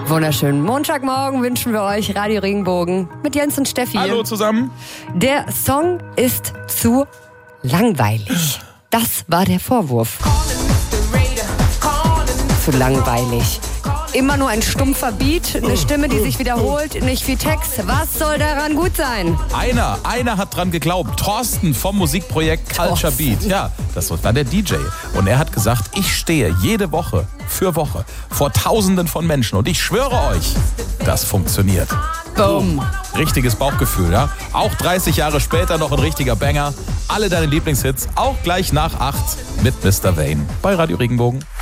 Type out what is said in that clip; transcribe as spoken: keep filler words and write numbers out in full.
Wunderschönen Montagmorgen wünschen wir euch, Radio Regenbogen mit Jens und Steffi. Hallo zusammen. Der Song ist zu langweilig. Das war der Vorwurf. Zu langweilig. Immer nur ein stumpfer Beat, eine Stimme, die sich wiederholt, nicht viel Text. Was soll daran gut sein? Einer, einer hat dran geglaubt. Thorsten vom Musikprojekt Culture Beat. Ja, das war der D J. Und er hat gesagt, ich stehe jede Woche für Woche vor Tausenden von Menschen. Und ich schwöre euch, das funktioniert. Boom. Richtiges Bauchgefühl, ja? Auch dreißig Jahre später noch ein richtiger Banger. Alle deine Lieblingshits, auch gleich nach acht mit Mister Wayne bei Radio Regenbogen.